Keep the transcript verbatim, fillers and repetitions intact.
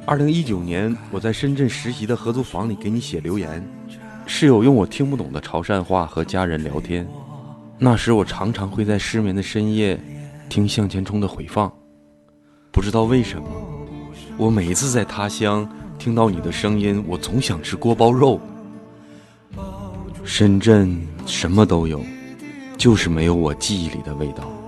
二零一九年，我在深圳实习的合租房里给你写留言，室友用我听不懂的潮汕话和家人聊天。那时我常常会在失眠的深夜听向前冲的回放，不知道为什么，我每一次在他乡听到你的声音，我总想吃锅包肉。深圳什么都有，就是没有我记忆里的味道。